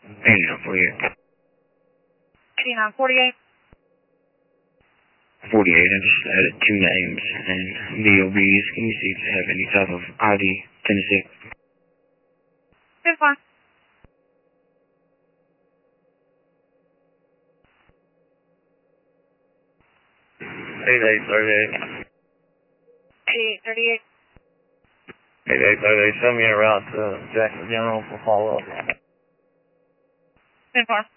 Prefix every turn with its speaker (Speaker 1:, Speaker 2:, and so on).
Speaker 1: 4948.
Speaker 2: 8948.
Speaker 1: 48, I just added 2 names and DOBs. Can you see if they have any type of ID, Tennessee?
Speaker 2: It's fine.
Speaker 1: Eight 38.
Speaker 2: 8838.
Speaker 1: 8838. Send me a route to Jackson General for follow-up.
Speaker 2: It's fine.